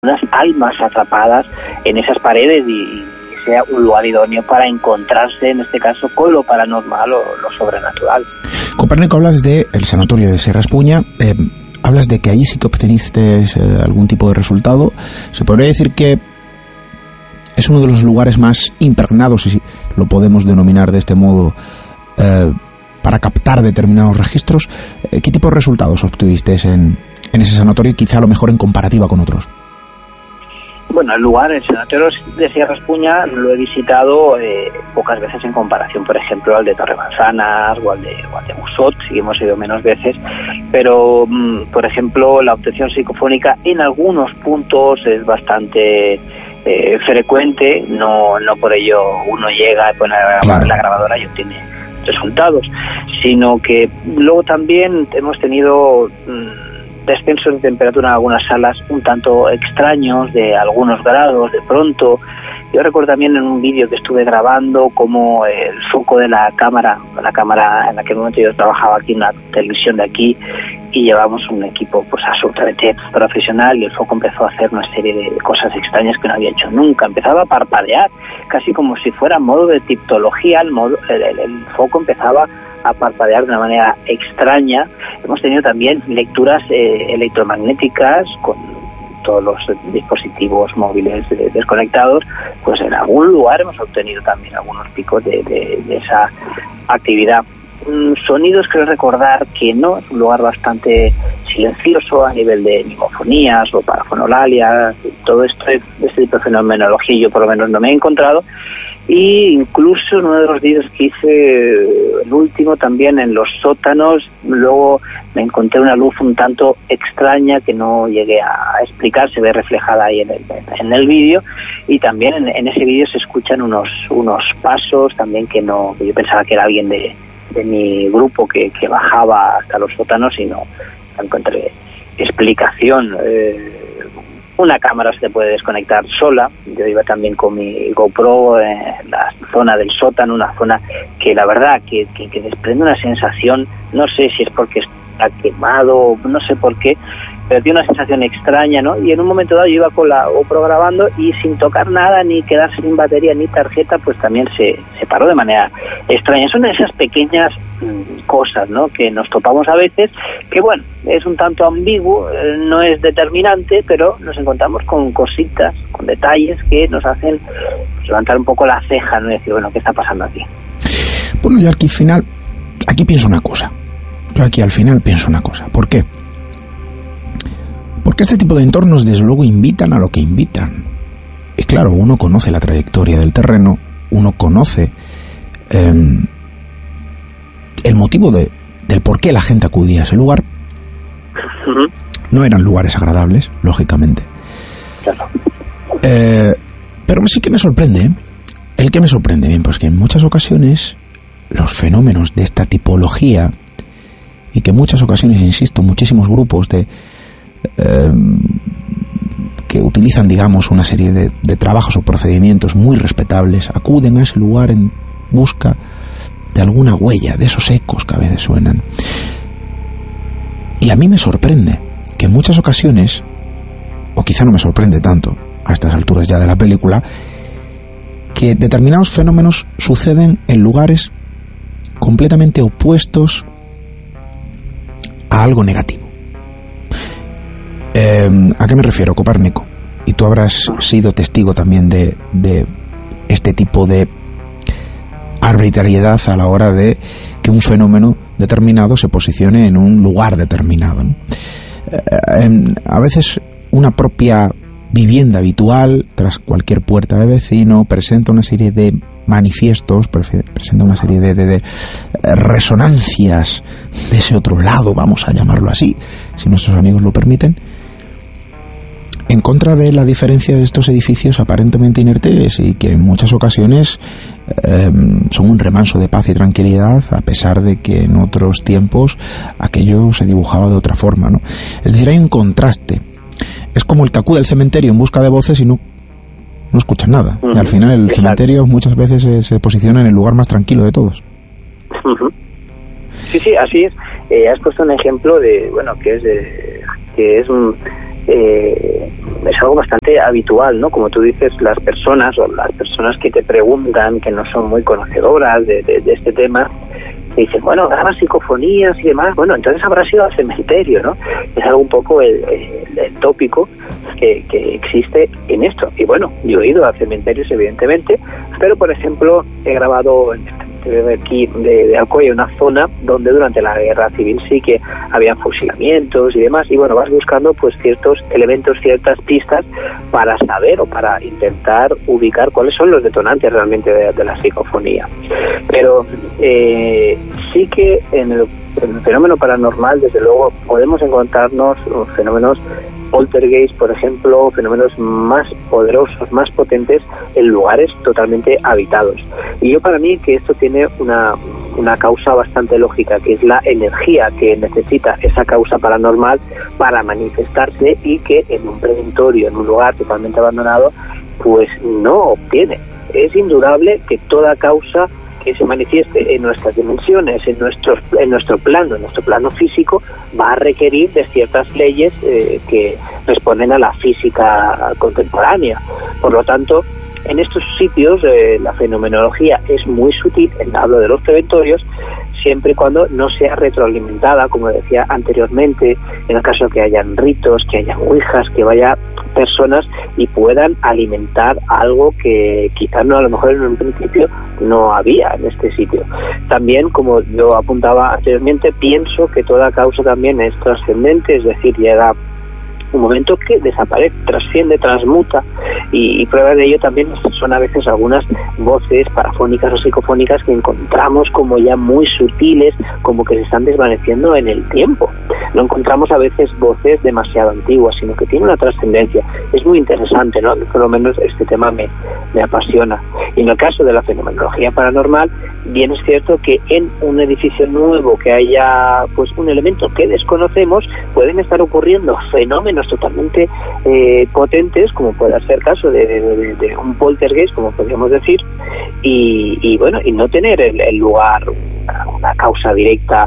unas almas atrapadas en esas paredes y sea un lugar idóneo para encontrarse, en este caso, con lo paranormal o lo sobrenatural. Copérnico, hablas del sanatorio de Sierra Espuña, hablas de que allí sí que obteniste algún tipo de resultado. ¿Se podría decir que es uno de los lugares más impregnados, si lo podemos denominar de este modo, para captar determinados registros? ¿Qué tipo de resultados obtuviste en ese sanatorio, quizá a lo mejor en comparativa con otros? Bueno, el sanatorio de Sierra Espuña lo he visitado pocas veces en comparación, por ejemplo, al de Torremanzanas o al de Busot, sí hemos ido menos veces, pero, por ejemplo, la obtención psicofónica en algunos puntos es bastante frecuente, no por ello uno llega, pone la grabadora y obtiene resultados, sino que luego también hemos tenido descensos de temperatura en algunas salas un tanto extraños, de algunos grados de pronto. Yo recuerdo también en un vídeo que estuve grabando como el foco de la cámara en aquel momento yo trabajaba aquí en la televisión de aquí y llevábamos un equipo pues absolutamente profesional, y el foco empezó a hacer una serie de cosas extrañas que no había hecho nunca. Empezaba a parpadear, casi como si fuera modo de tiptología, el foco empezaba a parpadear de una manera extraña. Hemos tenido también lecturas electromagnéticas con todos los dispositivos móviles desconectados, pues en algún lugar hemos obtenido también algunos picos de esa actividad. Sonidos, creo recordar que no, es un lugar bastante silencioso a nivel de mimofonías o parafonolalia, todo esto, este tipo de fenomenología yo por lo menos no me he encontrado. Y incluso en uno de los vídeos que hice, el último también en los sótanos, luego me encontré una luz un tanto extraña que no llegué a explicar, se ve reflejada ahí en el vídeo, y también en ese vídeo se escuchan unos pasos también que yo pensaba que era alguien de mi grupo que bajaba hasta los sótanos y no encontré explicación. Una cámara se puede desconectar sola. Yo iba también con mi GoPro en la zona del sótano, una zona que la verdad que desprende una sensación, no sé si es porque está quemado, no sé por qué, pero tiene una sensación extraña, ¿no? Y en un momento dado yo iba con la GoPro grabando y sin tocar nada, ni quedarse sin batería, ni tarjeta, pues también se paró de manera extraña. Son esas pequeñas cosas, ¿no?, que nos topamos a veces, que bueno, es un tanto ambiguo, no es determinante, pero nos encontramos con cositas, con detalles que nos hacen pues levantar un poco la ceja, ¿no?, y decir, bueno, ¿qué está pasando aquí? Bueno, yo aquí pienso una cosa. ¿Por qué? Porque este tipo de entornos, desde luego, invitan a lo que invitan. Y claro, uno conoce la trayectoria del terreno, uno conoce el motivo del por qué la gente acudía a ese lugar. No eran lugares agradables, lógicamente. Claro. Pero sí que me sorprende, el que me sorprende bien, pues que en muchas ocasiones los fenómenos de esta tipología, y que en muchas ocasiones, insisto, muchísimos grupos que utilizan, digamos, una serie de trabajos o procedimientos muy respetables, acuden a ese lugar en busca de alguna huella, de esos ecos que a veces suenan. Y a mí me sorprende que en muchas ocasiones, o quizá no me sorprende tanto a estas alturas ya de la película, que determinados fenómenos suceden en lugares completamente opuestos a algo negativo. ¿A qué me refiero, Copérnico? Y tú habrás sido testigo también de este tipo de arbitrariedad a la hora de que un fenómeno determinado se posicione en un lugar determinado, ¿no? A veces una propia vivienda habitual, tras cualquier puerta de vecino, presenta una serie de manifiestos, presenta una serie de resonancias de ese otro lado, vamos a llamarlo así, si nuestros amigos lo permiten, en contra de la diferencia de estos edificios aparentemente inertes y que en muchas ocasiones son un remanso de paz y tranquilidad, a pesar de que en otros tiempos aquello se dibujaba de otra forma, ¿no? Es decir, hay un contraste. Es como el que acude al cementerio en busca de voces y no escucha nada. Y al final el cementerio muchas veces se posiciona en el lugar más tranquilo de todos. Sí, así es. Has puesto un ejemplo de, bueno, que es es algo bastante habitual, ¿no? Como tú dices, las personas que te preguntan, que no son muy conocedoras de este tema, te dicen, bueno, grabas psicofonías y demás, bueno, entonces habrá sido al cementerio, ¿no? Es algo un poco el tópico que existe en esto. Y bueno, yo he ido a cementerios, evidentemente, pero por ejemplo, he grabado en de aquí de Alcoy, una zona donde durante la guerra civil sí que había fusilamientos y demás, y bueno, vas buscando pues ciertos elementos, ciertas pistas para saber o para intentar ubicar cuáles son los detonantes realmente de la psicofonía. Pero sí que en el fenómeno paranormal, desde luego, podemos encontrarnos fenómenos poltergeist, por ejemplo, fenómenos más poderosos, más potentes en lugares totalmente habitados. Y yo, para mí, que esto tiene una causa bastante lógica, que es la energía que necesita esa causa paranormal para manifestarse y que en un preventorio, en un lugar totalmente abandonado, pues no obtiene. Es indudable que toda causa que se manifieste en nuestras dimensiones, en nuestro plano físico, va a requerir de ciertas leyes que responden a la física contemporánea. Por lo tanto, en estos sitios la fenomenología es muy sutil, hablo de los preventorios, siempre y cuando no sea retroalimentada, como decía anteriormente, en el caso que hayan ritos, que hayan ouijas, que vaya personas y puedan alimentar algo que quizás no, a lo mejor en un principio no había en este sitio. También, como yo apuntaba anteriormente, pienso que toda causa también es trascendente, es decir, llega un momento que desaparece, trasciende, transmuta, y prueba de ello también son a veces algunas voces parafónicas o psicofónicas que encontramos como ya muy sutiles, como que se están desvaneciendo en el tiempo. No encontramos a veces voces demasiado antiguas, sino que tienen una trascendencia. Es muy interesante, ¿no? Por lo menos este tema me apasiona. Y en el caso de la fenomenología paranormal, bien es cierto que en un edificio nuevo que haya pues un elemento que desconocemos, pueden estar ocurriendo fenómenos totalmente potentes, como puede ser el caso de un poltergeist, como podríamos decir, y bueno, y no tener el lugar una causa directa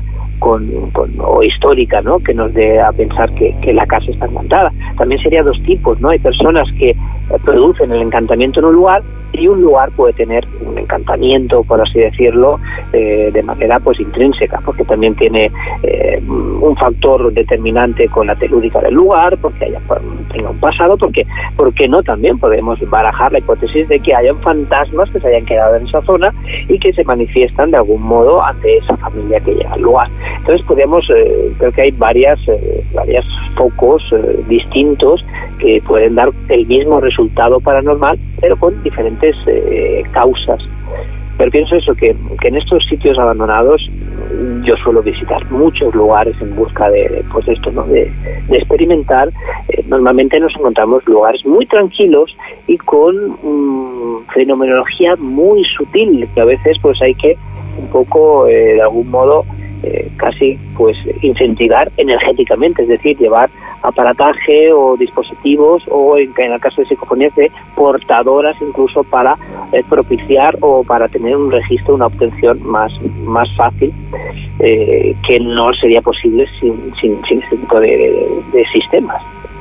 o histórica, ¿no?, que nos dé a pensar que la casa está encantada. También sería dos tipos, ¿no? Hay personas que producen el encantamiento en un lugar, y un lugar puede tener un encantamiento, por así decirlo, de manera pues intrínseca, porque también tiene un factor determinante con la telúrica del lugar, porque tenga un pasado, porque no, también podemos barajar la hipótesis de que hayan fantasmas que se hayan quedado en esa zona y que se manifiestan de algún modo ante esa familia que llega al lugar. Entonces podemos, creo que hay varios focos distintos que pueden dar el mismo resultado paranormal, pero con diferentes causas. Pero pienso eso, que en estos sitios abandonados yo suelo visitar muchos lugares en busca de esto, ¿no?, de experimentar. Normalmente nos encontramos lugares muy tranquilos y con fenomenología muy sutil, que a veces pues hay que un poco de algún modo casi pues incentivar energéticamente, es decir, llevar aparataje o dispositivos, o en el caso de psicofonías, de portadoras incluso, para propiciar o para tener un registro, una obtención más fácil, que no sería posible sin este tipo de sistemas.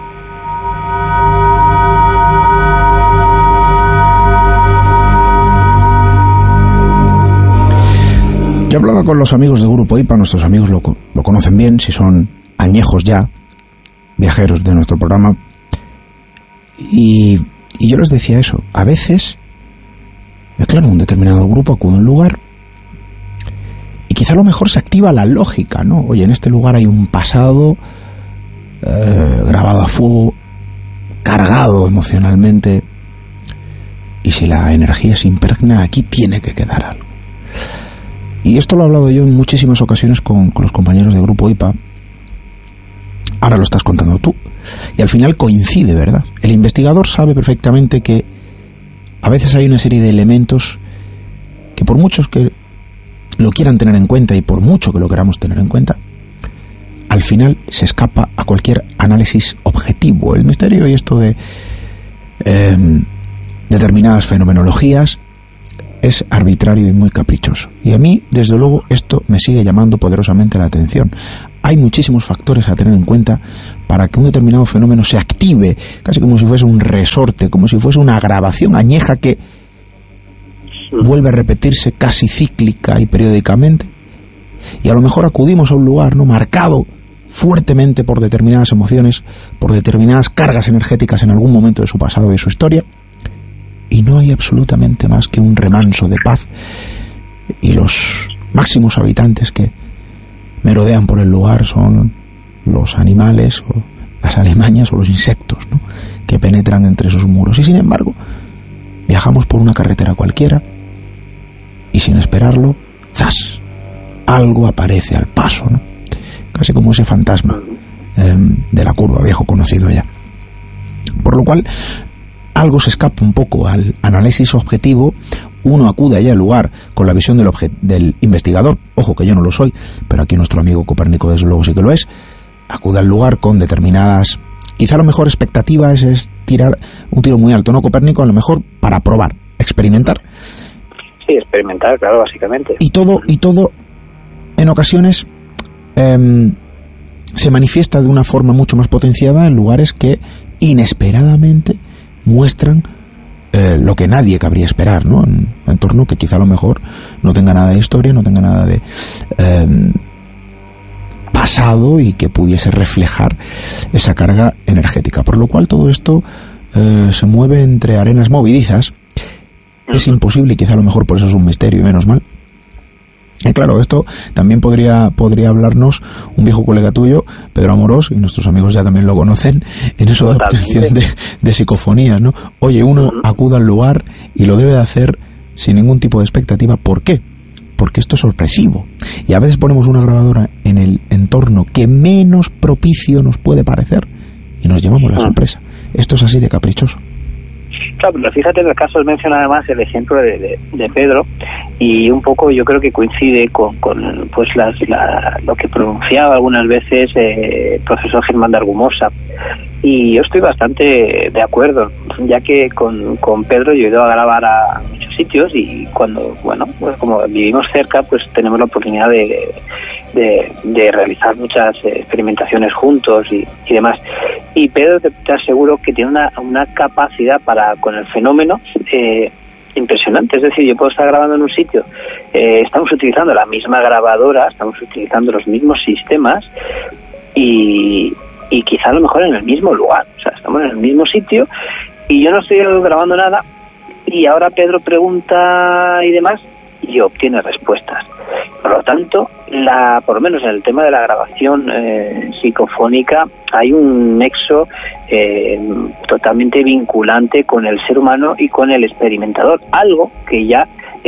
Yo hablaba con los amigos de Grupo IPA, nuestros amigos lo conocen bien, si son añejos ya, viajeros de nuestro programa, y yo les decía eso. A veces, claro, un determinado grupo acude a un lugar y quizá a lo mejor se activa la lógica, ¿no? Oye, en este lugar hay un pasado grabado a fuego, cargado emocionalmente, y si la energía se impregna, aquí tiene que quedar algo. Y esto lo he hablado yo en muchísimas ocasiones con los compañeros de Grupo IPA. Ahora lo estás contando tú. Y al final coincide, ¿verdad? El investigador sabe perfectamente que a veces hay una serie de elementos que, por muchos que lo quieran tener en cuenta y por mucho que lo queramos tener en cuenta, al final se escapa a cualquier análisis objetivo. El misterio y esto de determinadas fenomenologías es arbitrario y muy caprichoso. Y a mí, desde luego, esto me sigue llamando poderosamente la atención. hay muchísimos factores a tener en cuenta para que un determinado fenómeno se active, casi como si fuese un resorte, como si fuese una grabación añeja que vuelve a repetirse casi cíclica y periódicamente. Y a lo mejor acudimos a un lugar, ¿no?, marcado fuertemente por determinadas emociones, por determinadas cargas energéticas en algún momento de su pasado y de su historia, y no hay absolutamente más que un remanso de paz, y los máximos habitantes que merodean por el lugar son los animales o las alimañas o los insectos, ¿no?, que penetran entre esos muros. Y sin embargo, viajamos por una carretera cualquiera y sin esperarlo, ¡zas!, algo aparece al paso, ¿no?, casi como ese fantasma de la curva, viejo conocido ya. Por lo cual, algo se escapa un poco al análisis objetivo. Uno acude allá al lugar con la visión del investigador. Ojo que yo no lo soy, pero aquí nuestro amigo Copérnico desde luego sí que lo es. Acude al lugar con determinadas, quizá a lo mejor expectativas, es tirar un tiro muy alto, ¿no, Copérnico? A lo mejor para probar, experimentar. Sí, experimentar, claro, básicamente. Y todo en ocasiones se manifiesta de una forma mucho más potenciada en lugares que inesperadamente muestran lo que nadie cabría esperar, ¿no? En un entorno que quizá a lo mejor no tenga nada de historia, no tenga nada de pasado y que pudiese reflejar esa carga energética. Por lo cual todo esto se mueve entre arenas movedizas. Es imposible y quizá a lo mejor por eso es un misterio y menos mal. Y claro, esto también podría hablarnos un viejo colega tuyo, Pedro Amorós, y nuestros amigos ya también lo conocen, en eso de obtención de psicofonías, ¿no? Oye, uno acude al lugar y lo debe de hacer sin ningún tipo de expectativa. ¿Por qué? Porque esto es sorpresivo. Y a veces ponemos una grabadora en el entorno que menos propicio nos puede parecer y nos llevamos la sorpresa. Esto es así de caprichoso. Claro, pero fíjate, en el caso él menciona además el ejemplo de Pedro, y un poco yo creo que coincide con pues lo que pronunciaba algunas veces el profesor Germán de Argumosa, y yo estoy bastante de acuerdo, ya que con Pedro yo he ido a grabar a muchos sitios, y cuando, bueno, pues como vivimos cerca, pues tenemos la oportunidad de realizar muchas experimentaciones juntos y demás. Y Pedro, te aseguro que tiene una capacidad con el fenómeno impresionante. Es decir, yo puedo estar grabando en un sitio, estamos utilizando la misma grabadora, estamos utilizando los mismos sistemas y quizá a lo mejor en el mismo lugar. O sea, estamos en el mismo sitio y yo no estoy grabando nada, y ahora Pedro pregunta y demás y obtiene respuestas. Por lo tanto, por lo menos en el tema de la grabación psicofónica, hay un nexo totalmente vinculante con el ser humano y con el experimentador, algo que ya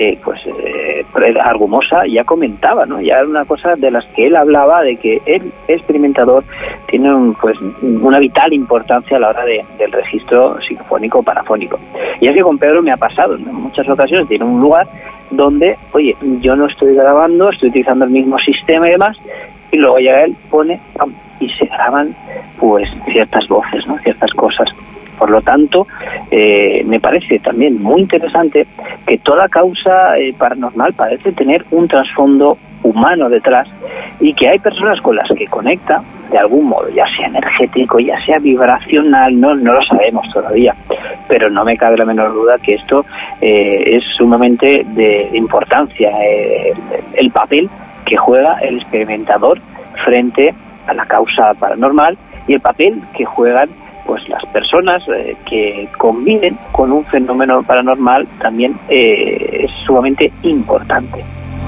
Argumosa ya comentaba, ¿no? Ya era una cosa de las que él hablaba, de que el experimentador tiene una vital importancia a la hora del registro psicofónico o parafónico. Y es que con Pedro me ha pasado en muchas ocasiones, tiene un lugar donde, oye, yo no estoy grabando, estoy utilizando el mismo sistema y demás, y luego llega él, pone, ¡pam!, y se graban pues ciertas voces, ¿no?, ciertas cosas. Por lo tanto, me parece también muy interesante que toda causa paranormal parece tener un trasfondo humano detrás, y que hay personas con las que conecta de algún modo, ya sea energético, ya sea vibracional, no lo sabemos todavía, pero no me cabe la menor duda que esto es sumamente de importancia, el papel que juega el experimentador frente a la causa paranormal y el papel que juegan pues las personas que conviven con un fenómeno paranormal también es sumamente importante.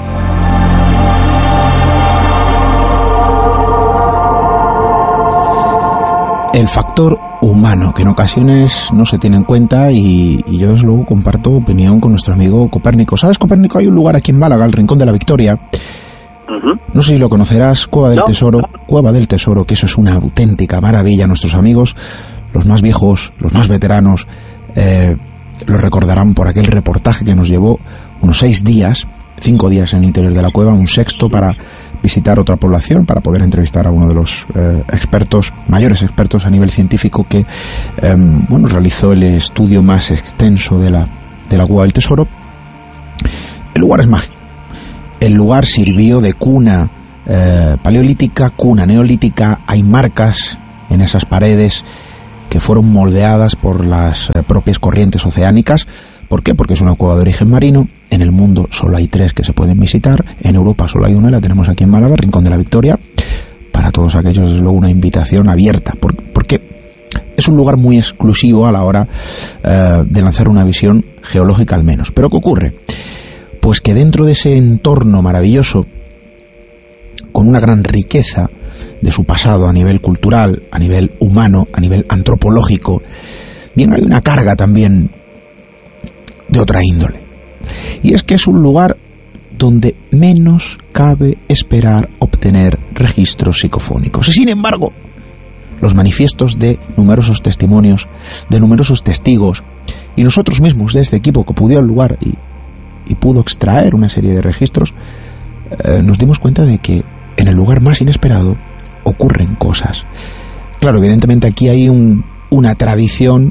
El factor humano, que en ocasiones no se tiene en cuenta, y yo desde luego comparto opinión con nuestro amigo Copérnico. ¿Sabes, Copérnico? Hay un lugar aquí en Málaga, el Rincón de la Victoria. No sé si lo conocerás, Cueva del Tesoro. Cueva del Tesoro, que eso es una auténtica maravilla. Nuestros amigos, los más viejos, los más veteranos, lo recordarán por aquel reportaje que nos llevó unos 5 días en el interior de la cueva, un sexto para visitar otra población, para poder entrevistar a uno de los mayores expertos a nivel científico que realizó el estudio más extenso de la Cueva del Tesoro. El lugar es mágico. El lugar sirvió de cuna paleolítica, cuna neolítica. Hay marcas en esas paredes que fueron moldeadas por las propias corrientes oceánicas. ¿Por qué? Porque es una cueva de origen marino. En el mundo solo hay 3 que se pueden visitar. En Europa solo hay una, y la tenemos aquí en Málaga, Rincón de la Victoria. Para todos aquellos, desde luego, una invitación abierta, porque es un lugar muy exclusivo a la hora de lanzar una visión geológica al menos. ¿Pero qué ocurre? Pues que dentro de ese entorno maravilloso, con una gran riqueza de su pasado a nivel cultural, a nivel humano, a nivel antropológico, bien hay una carga también de otra índole. Y es que es un lugar donde menos cabe esperar obtener registros psicofónicos. Y sin embargo, los manifiestos de numerosos testimonios, de numerosos testigos, y nosotros mismos de este equipo que acudió al lugar y pudo extraer una serie de registros, nos dimos cuenta de que en el lugar más inesperado ocurren cosas. Claro, evidentemente aquí hay una tradición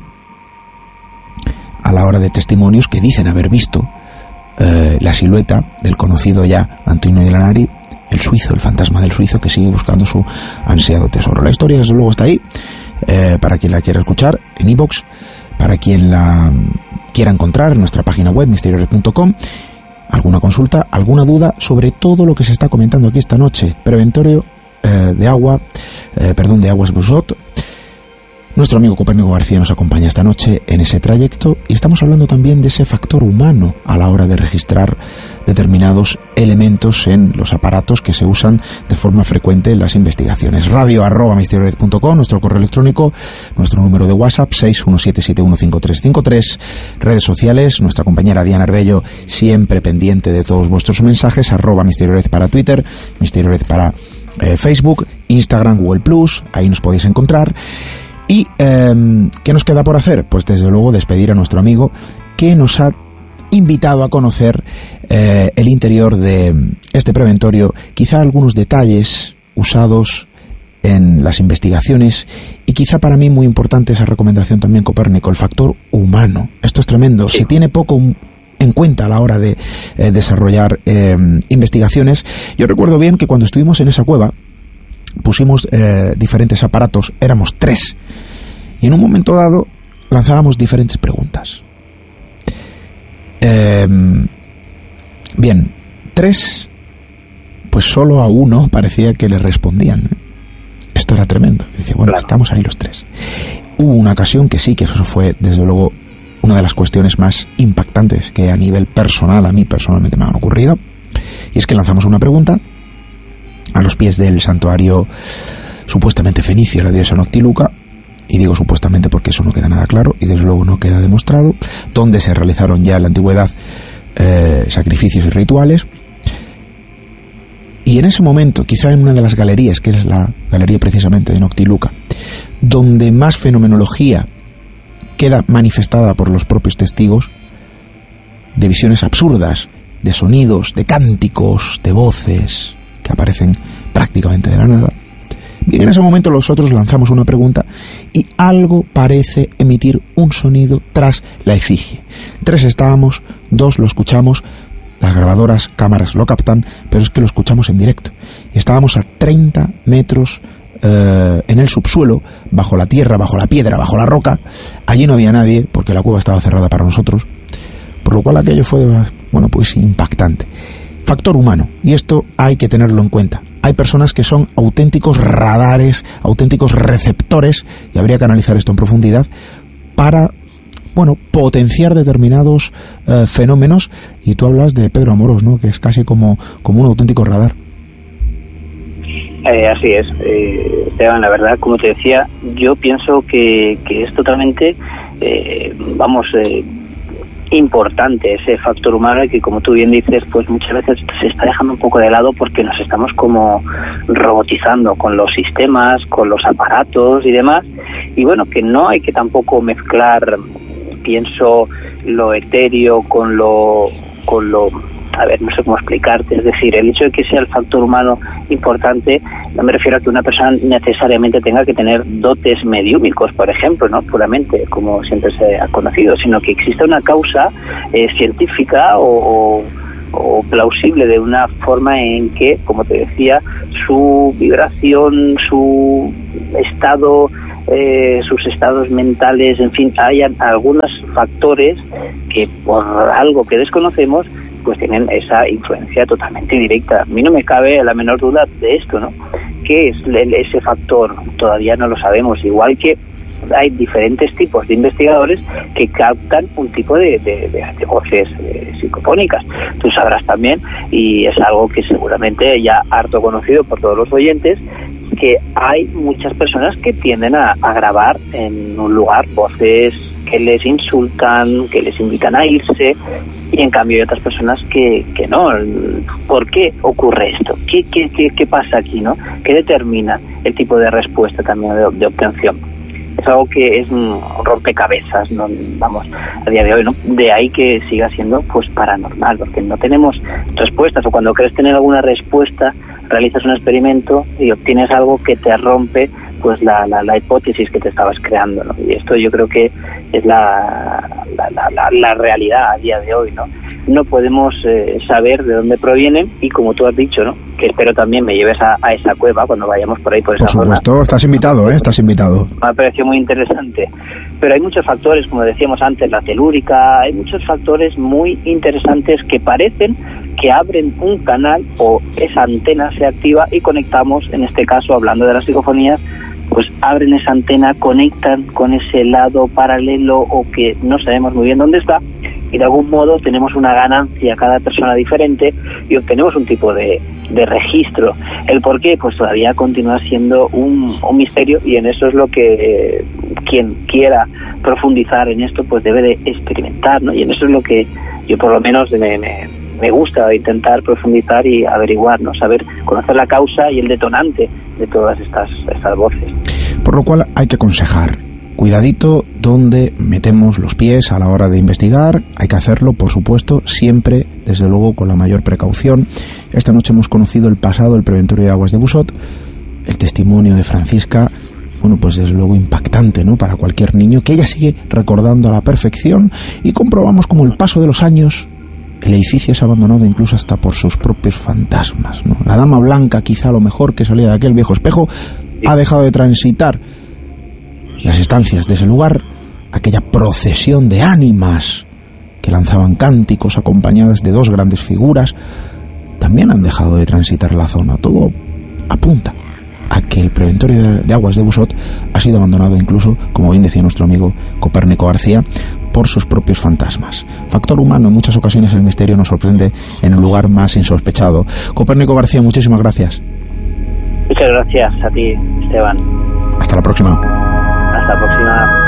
a la hora de testimonios que dicen haber visto la silueta del conocido ya Antonio de Lanari, el suizo, el fantasma del suizo que sigue buscando su ansiado tesoro. La historia desde luego está ahí, para quien la quiera escuchar en iVoox, para quien la quiera encontrar en nuestra página web misteriored.com. Alguna consulta, alguna duda sobre todo lo que se está comentando aquí esta noche. Preventorio de Aguas Busot. Nuestro amigo Copérnico García nos acompaña esta noche en ese trayecto, y estamos hablando también de ese factor humano a la hora de registrar determinados elementos en los aparatos que se usan de forma frecuente en las investigaciones. radio@misteriored.com, nuestro correo electrónico, nuestro número de WhatsApp 617715353, redes sociales, nuestra compañera Diana Arbello siempre pendiente de todos vuestros mensajes, @misteriored para Twitter, misteriored para Facebook, Instagram, Google+, ahí nos podéis encontrar. ¿Y qué nos queda por hacer? Pues desde luego despedir a nuestro amigo que nos ha invitado a conocer el interior de este preventorio, quizá algunos detalles usados en las investigaciones, y quizá para mí muy importante esa recomendación también, Copérnico, el factor humano. Esto es tremendo, se tiene poco en cuenta a la hora de desarrollar investigaciones. Yo recuerdo bien que cuando estuvimos en esa cueva pusimos diferentes aparatos, éramos 3, y en un momento dado lanzábamos diferentes preguntas. Bien, 3, pues solo a uno parecía que le respondían. Esto era tremendo. Decía, bueno, claro, estamos ahí los 3. Hubo una ocasión que sí, que eso fue desde luego una de las cuestiones más impactantes que a nivel personal, a mí personalmente me han ocurrido, y es que lanzamos una pregunta a los pies del santuario supuestamente fenicio, la diosa Noctiluca, y digo supuestamente porque eso no queda nada claro y desde luego no queda demostrado, donde se realizaron ya en la antigüedad sacrificios y rituales. Y en ese momento, quizá en una de las galerías, que es la galería precisamente de Noctiluca, donde más fenomenología queda manifestada por los propios testigos, de visiones absurdas, de sonidos, de cánticos, de voces que aparecen prácticamente de la nada. Bien, en ese momento nosotros lanzamos una pregunta y algo parece emitir un sonido tras la efigie. 3 estábamos, 2 lo escuchamos, las grabadoras, cámaras lo captan, pero es que lo escuchamos en directo. Y estábamos a 30 metros en el subsuelo, bajo la tierra, bajo la piedra, bajo la roca. Allí no había nadie porque la cueva estaba cerrada para nosotros, por lo cual aquello fue, bueno, pues impactante. Factor humano, y esto hay que tenerlo en cuenta. Hay personas que son auténticos radares, auténticos receptores, y habría que analizar esto en profundidad para, bueno, potenciar determinados fenómenos. Y tú hablas de Pedro Amorós, ¿no?, que es casi como un auténtico radar. Así es, Esteban, la verdad, como te decía, yo pienso que es totalmente, importante ese factor humano, que como tú bien dices, pues muchas veces se está dejando un poco de lado porque nos estamos como robotizando con los sistemas, con los aparatos y demás, y bueno, que no hay que tampoco mezclar, pienso, lo etéreo con lo a ver, no sé cómo explicarte. Es decir, el hecho de que sea el factor humano importante, no me refiero a que una persona necesariamente tenga que tener dotes mediúmicos, por ejemplo, no puramente, como siempre se ha conocido, sino que exista una causa científica o o plausible de una forma en que, como te decía, su vibración, su estado, sus estados mentales, en fin, hayan algunos factores que por algo que desconocemos pues tienen esa influencia totalmente directa. A mí no me cabe la menor duda de esto, ¿no? ¿Qué es ese factor? Todavía no lo sabemos, igual que hay diferentes tipos de investigadores que captan un tipo de voces psicofónicas. Tú sabrás también, y es algo que seguramente ya harto conocido por todos los oyentes, que hay muchas personas que tienden a grabar en un lugar voces que les insultan, que les invitan a irse, y en cambio hay otras personas que no. ¿Por qué ocurre esto? ¿Qué pasa aquí, no? ¿Qué determina el tipo de respuesta también de obtención? Es algo que es un rompecabezas, ¿no? Vamos, a día de hoy, ¿no? De ahí que siga siendo pues paranormal, porque no tenemos respuestas, o cuando crees tener alguna respuesta, realizas un experimento y obtienes algo que te rompe pues la hipótesis que te estabas creando, ¿no? Y esto yo creo que es la realidad a día de hoy, ¿no? No podemos saber de dónde provienen, y como tú has dicho, ¿no? Que espero también me lleves a esa cueva cuando vayamos por ahí, por esa zona. Por supuesto, estás invitado, estás invitado. Me ha parecido muy interesante. Pero hay muchos factores, como decíamos antes, la telúrica, hay muchos factores muy interesantes que parecen que abren un canal, o esa antena se activa y conectamos, en este caso, hablando de las psicofonías, pues abren esa antena, conectan con ese lado paralelo o que no sabemos muy bien dónde está, y de algún modo tenemos una ganancia cada persona diferente y obtenemos un tipo de registro. El por qué, pues todavía continúa siendo un misterio, y en eso es lo que quien quiera profundizar en esto pues debe de experimentar, ¿no? Y en eso es lo que yo por lo menos me gusta intentar profundizar y averiguar, ¿no? Saber, conocer la causa y el detonante de todas estas voces. Por lo cual hay que aconsejar, cuidadito donde metemos los pies a la hora de investigar. Hay que hacerlo, por supuesto, siempre, desde luego, con la mayor precaución. Esta noche hemos conocido el pasado del Preventorio de Aguas de Busot, el testimonio de Francisca, bueno, pues desde luego impactante, ¿no?, para cualquier niño, que ella sigue recordando a la perfección, y comprobamos como el paso de los años el edificio es abandonado incluso hasta por sus propios fantasmas, ¿no? La dama blanca, quizá lo mejor que salía de aquel viejo espejo, ha dejado de transitar las estancias de ese lugar. Aquella procesión de ánimas que lanzaban cánticos acompañadas de dos grandes figuras también han dejado de transitar la zona. Todo apunta a que el Preventorio de Aguas de Busot ha sido abandonado incluso, como bien decía nuestro amigo Copérnico García, por sus propios fantasmas. Factor humano, en muchas ocasiones el misterio nos sorprende en el lugar más insospechado. Copérnico García, muchísimas gracias. Muchas gracias a ti, Esteban. Hasta la próxima. Hasta la próxima.